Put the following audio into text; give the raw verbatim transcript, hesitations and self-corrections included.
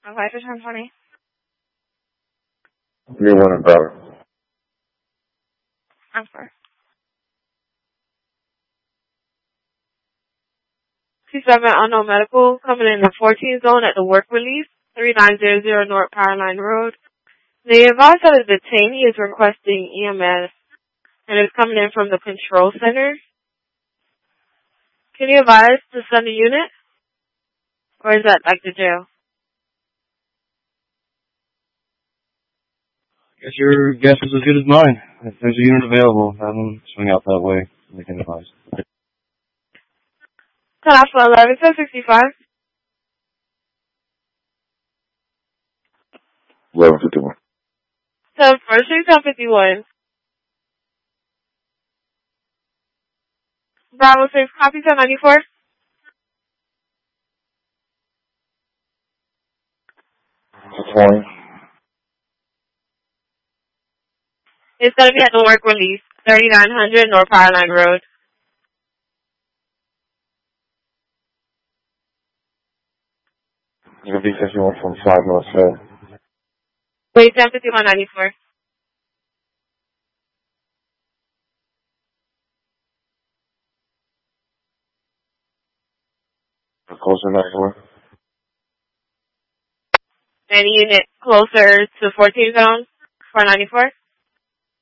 Okay, for ten twenty. You're one about it. I'm sorry. Two seven unknown medical coming in the fourteen zone at the work release, three nine zero zero North Powerline Road. The advised that a detainee is requesting E M S and is coming in from the control center. Can you advise to send a unit? Or is that like the jail? I guess your guess is as good as mine. If there's a unit available, have them swing out that way. They can advise. Cut off for eleven ten sixty-five. eleven fifty-one. So first street ten fifty-one. Bravo six, copy ten ninety-four. twenty. It's going to be at the work release, thirty-nine hundred North Powerline Road. It's going to be fifty-one from five North Fed. Wait, ten fifty-one ninety-four. Closer ninety-one. Any unit closer to fourteen zone, four ninety-four?